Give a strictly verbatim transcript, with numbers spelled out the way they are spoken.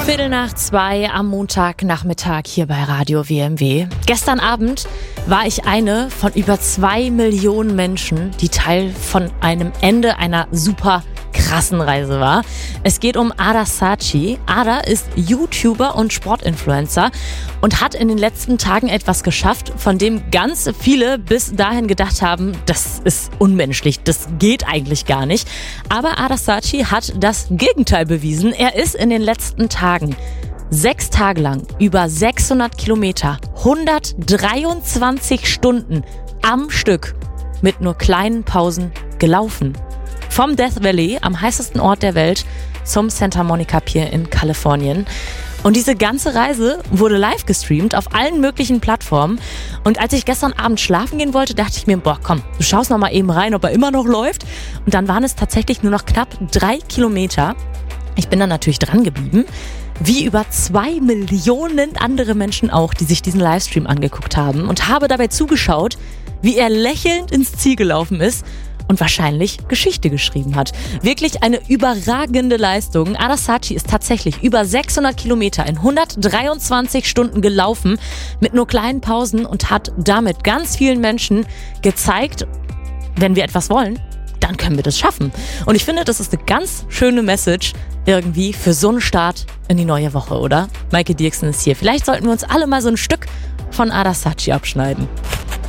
Viertel nach zwei am Montagnachmittag hier bei Radio W M W. Gestern Abend war ich eine von über zwei Millionen Menschen, die Teil von einem Ende einer super krassen Reise war. Es geht um Ada Saatchi. Ada ist YouTuber und Sportinfluencer und hat in den letzten Tagen etwas geschafft, von dem ganz viele bis dahin gedacht haben, das ist unmenschlich, das geht eigentlich gar nicht. Aber Ada Saatchi hat das Gegenteil bewiesen. Er ist in den letzten Tagen sechs Tage lang über sechshundert Kilometer, hundertdreiundzwanzig Stunden am Stück mit nur kleinen Pausen gelaufen. Vom Death Valley, am heißesten Ort der Welt, zum Santa Monica Pier in Kalifornien. Und diese ganze Reise wurde live gestreamt auf allen möglichen Plattformen. Und als ich gestern Abend schlafen gehen wollte, dachte ich mir, boah, komm, du schaust noch mal eben rein, ob er immer noch läuft. Und dann waren es tatsächlich nur noch knapp drei Kilometer. Ich bin dann natürlich dran geblieben. Wie über zwei Millionen andere Menschen auch, die sich diesen Livestream angeguckt haben. Und habe dabei zugeschaut, wie er lächelnd ins Ziel gelaufen ist und wahrscheinlich Geschichte geschrieben hat. Wirklich eine überragende Leistung. Ada Saatchi ist tatsächlich über sechshundert Kilometer in hundertdreiundzwanzig Stunden gelaufen mit nur kleinen Pausen und hat damit ganz vielen Menschen gezeigt, wenn wir etwas wollen, dann können wir das schaffen. Und ich finde, das ist eine ganz schöne Message irgendwie für so einen Start in die neue Woche, oder? Maike Dirksen ist hier. Vielleicht sollten wir uns alle mal so ein Stück von Ada Saatchi abschneiden.